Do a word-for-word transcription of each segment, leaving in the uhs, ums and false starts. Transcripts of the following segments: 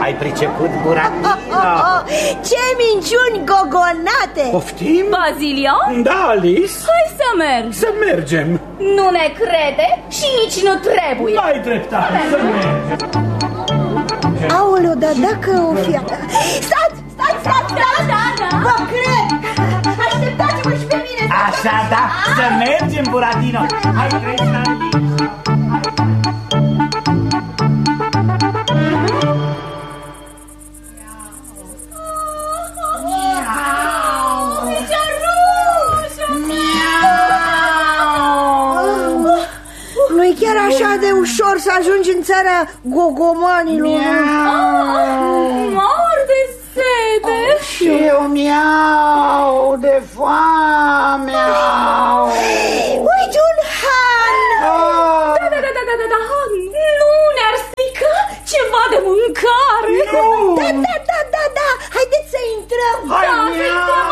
Ai priceput, Buratino? Ce minciuni gogonate! Poftim? Bazilio? Da, Alice? Hai să mergem. Să mergem. Nu ne crede și nici nu trebuie. Ai dreptate, să mergem. Aoleu, dar dacă o fi... Stați, stați, stați, stați! Da, da, da. Vă cred! Așteptați-mă și pe mine! Așa, da, să mergem, Buratino. Hai, treci la Alice. Nu-i chiar așa de ușor să ajungi în țara gogomanilor. Mor de sete. Și eu miau de foame. Uite un han! Da, da, da, da, da, da, da. Nu ne-ar strica ceva de mâncare. Nu. Da, da, da, da, da. Haideți să intrăm. Hai, Da, să intrăm.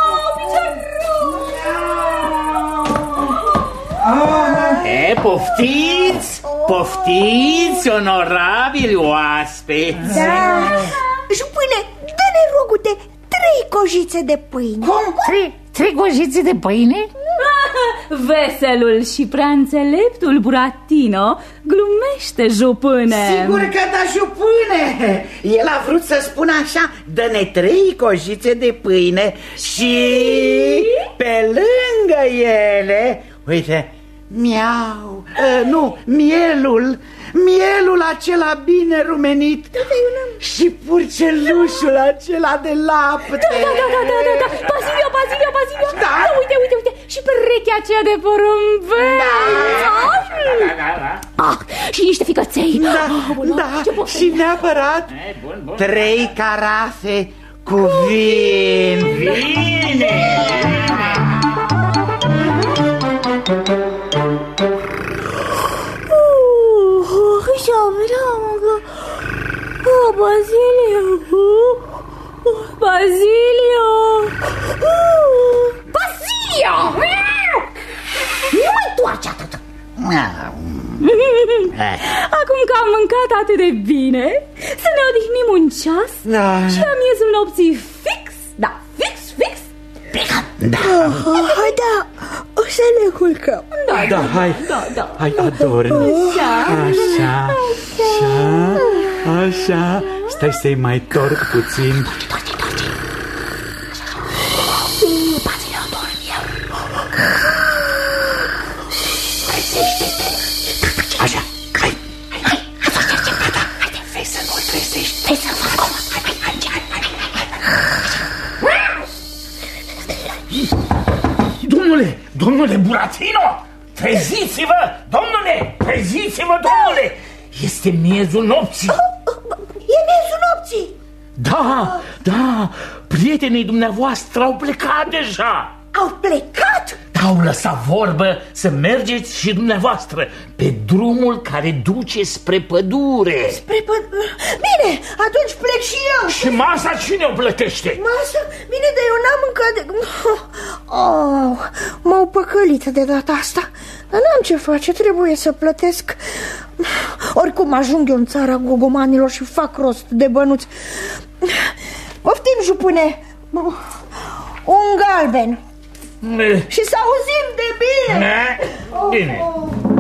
E, poftiți, poftiți, onorabili oaspeți. Da. Jupâne, dă-ne rogute trei cojițe de pâine. Cum? Trei, trei cojițe de pâine? Veselul și prea înțeleptul Buratino glumește, jupâne. Sigur că da, jupâne. El a vrut să spună așa: dă-ne trei cojițe de pâine și pe lângă ele, uite, miau, uh, nu, mielul, mielul acela bine rumenit și purcelușul acela de lapte. Da, da, da, da, da, da, Bazilio, Bazilio, Bazilio. Da? Da, uite, uite, uite, și perechea aceea de porumbel. Da, da, da, da. Ah, și niște ficăței. Da, oh, da, și neapărat e, bun, bun. Trei carafe cu vin. Vine! Oh, Bazilio! Bazilio! Bazilio! Nu mai toarce atât. Acum că am mâncat atât de bine, să ne odihnim un ceas da. Și la miezul nopții fix, da, fix, fix, plecăm. Da. Oh, hai, da, o să ne culcăm. Da, da, hai, da, da. hai, adormi. Așa, așa, așa, așa. Stai să-i mai torc puțin. Toarce, toarce, toarce. Bazilio, dorm eu. Trezește-te. Așa, hai, hai, hai, hai, gata, haide, vei să nu-l trezești. Vei să-l fac acum. Hai, hai, hai, hai, hai. Domnule, domnule Buratino, treziți-vă, domnule, treziți-vă, domnule. Este miezul nopții. E miezul nopții. Da, da, prietenii dumneavoastră au plecat deja. Au plecat? Au lăsat vorbă să mergeți și dumneavoastră pe drumul care duce spre pădure. Spre pădure? Bine, atunci plec și eu. Și masa cine o plătește? Masa? Bine, dar eu n-am mâncat de... Oh, m-au păcălit de data asta. Dar n-am ce face, trebuie să plătesc. Oricum ajung eu în țara gogomanilor și fac rost de bănuți. Poftim, jupâne. Un galben. Și să auzim de bine. Bine.